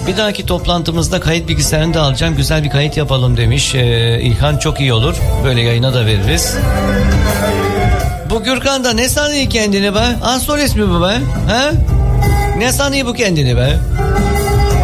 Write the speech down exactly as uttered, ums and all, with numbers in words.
Bir dahaki toplantımızda kayıt bilgisayarını da alacağım. Güzel bir kayıt yapalım demiş. Ee, İlhan çok iyi olur. Böyle yayına da veririz. Bu Gürkan da ne sanıyor kendini be? Astrolist mi bu be? He? Ne sanıyor bu kendini be?